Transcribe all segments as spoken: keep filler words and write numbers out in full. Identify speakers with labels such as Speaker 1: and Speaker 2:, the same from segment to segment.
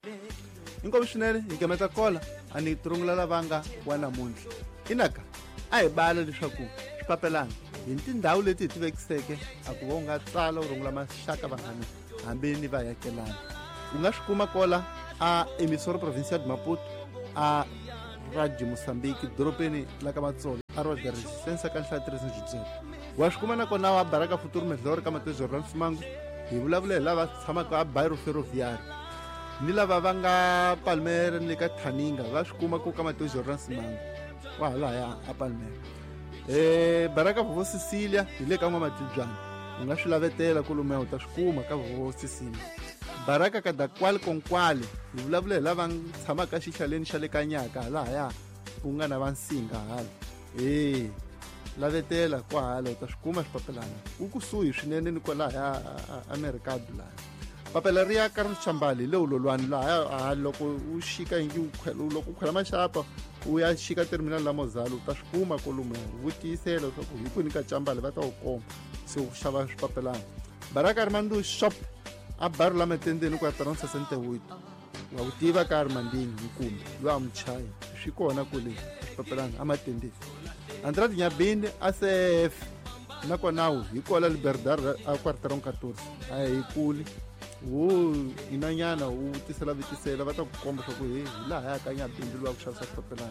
Speaker 1: inkomu swinene hi gemeta kola a ni turungula lavanga wa namuntlha inaka a hi bala leswaku swipapelana hi tindhawu leti hi tivekiseke a ku va u nga tsala u rungula maxaka vanghana hambi ni vayakelana u nga swi kuma kola a emisoro provincial de Maputo a Radio Moçambique dorobeni la ka Matsolo a road the resistance ka nhlaya tirhisa jitselo wa swi kuma na kona wa Baraka Futuro Medlora ka Matejo Ramsimangu hi vulavula hi lava tshamaka a Bairo Ferroviário ni lava va nga Palmera ni le ka Thaninga va swi kuma ko ka Matejo Ramsimangu wa hala a Palmera eh Baraka Vovo Sicilia hi le ka N'wamatijwana u nga swi lavetela ku lume u ta swi kuma ka Vovo Sicilia Baraka ka Dakwali Konkwali hi vulavula hi lava tshamaka xihlaleni xa le ka Nyaka laha ku nga na vansinga hala eh lavetela kwa hala u ta swi kuma swipapelana u kusuhi swinene ni kwalaha America laha papela ri ya ka Chambali le ulolwani laha loko u xika hingi u khwela loko u khwela maxapa u ya xika terminal la Mozalo u ta swi kuma kolume vutisela swa ku hi ku nyika Chambali va ta u komba se u xava swipapelana Baraka Armando shop a bar la metendeni ku ya taron sesenta y ocho wa u tiva ka Armandini Nkumbi lo amchayi swi kona kule swipapelana a matendeni Andrade Nyabini a C F na konawu hi kola Liberdade a kwartaron catorze a hi kuli wo inanyana u tisela vitisela va ta ku komba swa ku he laha ka Nyabini lo ku xavisa swipapelana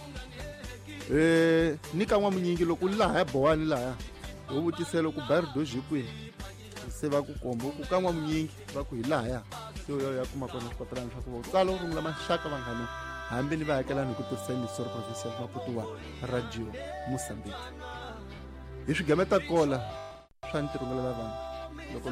Speaker 1: eh ni ka N'wamunyingi loko laha Bowani laha u vutisela ku bar doji kwihi se va ku komba ku ka N'wamunyingi va ku hi laha yo yo ya kuma kona swipapelana swa ku tsala u rungula maxaka vanghana hambi ni va hakelana hi ku tirhisa emisoro provincial Maputo wa Radio Moçambique hi swigemeta kola swa ntirhungula vanhu loko